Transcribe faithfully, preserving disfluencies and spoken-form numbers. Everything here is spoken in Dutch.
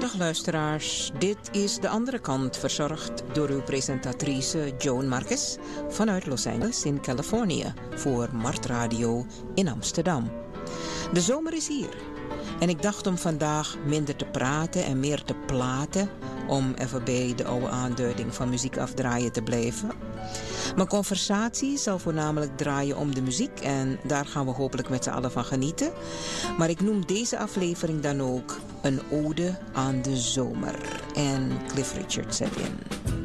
Dag luisteraars, dit is De Andere Kant, verzorgd door uw presentatrice Joan Marcus vanuit Los Angeles in Californië voor Mart Radio in Amsterdam. De zomer is hier en ik dacht om vandaag minder te praten en meer te platen, om even bij de oude aanduiding van muziek afdraaien te blijven. Mijn conversatie zal voornamelijk draaien om de muziek en daar gaan we hopelijk met z'n allen van genieten. Maar ik noem deze aflevering dan ook een ode aan de zomer. En Cliff Richard zet in.